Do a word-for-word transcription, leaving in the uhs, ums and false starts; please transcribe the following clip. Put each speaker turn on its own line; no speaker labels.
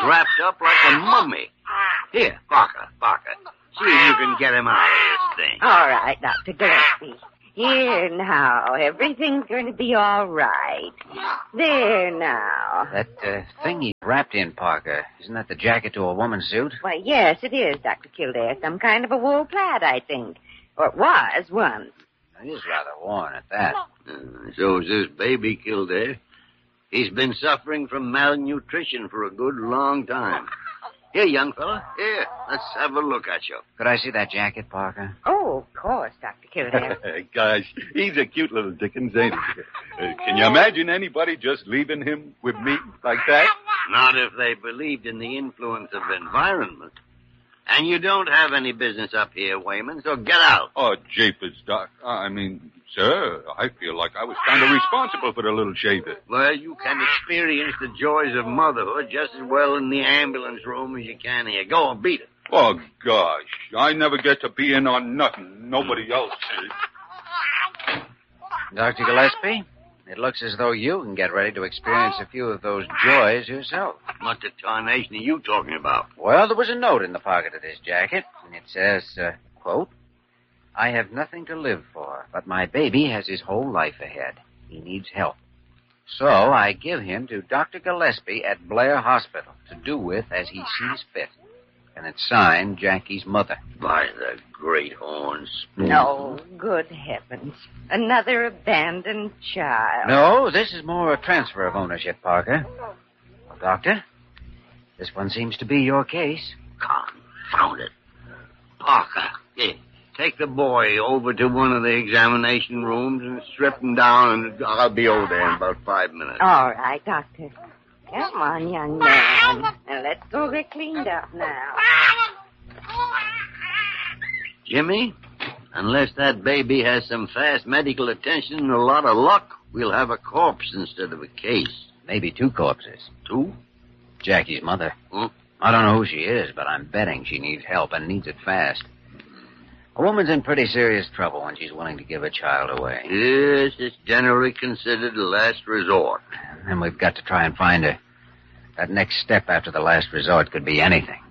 wrapped up like a mummy. Here, Parker, Parker. See if you can get him out of this thing.
All right, Doctor Gillespie. Here now. Everything's going to be all right. There now.
That uh, thing he's wrapped in, Parker, isn't that the jacket to a woman's suit?
Why, yes, it is, Doctor Kildare. Some kind of a wool plaid, I think. Or it was once.
It is rather worn at that.
Uh, so is this baby Kildare. He's been suffering from malnutrition for a good long time. Here, young fella. Here, let's have a look at you.
Could I see that jacket, Parker?
Oh, of course, Doctor Kildare.
Gosh, he's a cute little Dickens, ain't he? Uh, can you imagine anybody just leaving him with me like that?
Not if they believed in the influence of environment. And you don't have any business up here, Wayman, so get out.
Oh, japers, Doc. I mean, sir, I feel like I was kind of responsible for the little shaver.
Well, you can experience the joys of motherhood just as well in the ambulance room as you can here. Go and beat it.
Oh, gosh, I never get to be in on nothing. Nobody else is.
Doctor Gillespie, it looks as though you can get ready to experience a few of those joys yourself.
What the tarnation are you talking about?
Well, there was a note in the pocket of this jacket, and it says, uh, quote, I have nothing to live for, but my baby has his whole life ahead. He needs help. So I give him to Doctor Gillespie at Blair Hospital to do with as he sees fit. And it's signed Jackie's mother.
By the great horns.
No, good heavens. Another abandoned child.
No, this is more a transfer of ownership, Parker. Well, Doctor, this one seems to be your case.
Confound it. Parker, here, take the boy over to one of the examination rooms and strip him down, and I'll be over there in about five minutes.
All right, Doctor. Come on, young man. Now, let's go get cleaned up now.
Jimmy, unless that baby has some fast medical attention and a lot of luck, we'll have a corpse instead of a case.
Maybe two corpses.
Two?
Jackie's mother.
Huh?
I don't know who she is, but I'm betting she needs help and needs it fast. A woman's in pretty serious trouble when she's willing to give a child away.
Yes, it's generally considered a last resort.
And we've got to try and find her. That next step after the last resort could be anything.